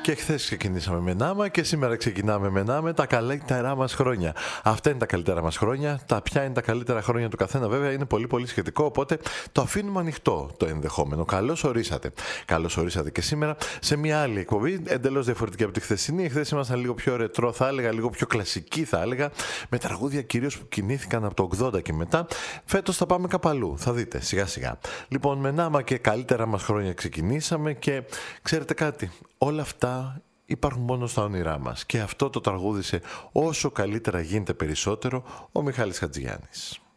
Και χθες ξεκινήσαμε με Νάμα και σήμερα ξεκινάμε με Νάμα, τα καλύτερά μας χρόνια. Αυτά είναι τα καλύτερά μας χρόνια. Τα ποια είναι τα καλύτερα χρόνια του καθένα, βέβαια, είναι πολύ πολύ σχετικό. Οπότε το αφήνουμε ανοιχτό το ενδεχόμενο. Καλώς ορίσατε. Καλώς ορίσατε και σήμερα σε μια άλλη εκπομπή, εντελώς διαφορετική από τη χθεσινή. Χθες ήμασταν λίγο πιο ρετρό, θα έλεγα, λίγο πιο κλασική, θα έλεγα, με τραγούδια κυρίως που κινήθηκαν από το 80 και μετά. Φέτος θα πάμε κάπου αλλού. Θα δείτε σιγά σιγά. Λοιπόν, με Νάμα και καλύτερα μας χρόνια ξεκινήσαμε και ξέρετε κάτι. Όλα αυτά υπάρχουν μόνο στα όνειρά μας και αυτό το τραγούδισε όσο καλύτερα γίνεται περισσότερο ο Μιχάλης Χατζηγιάννης.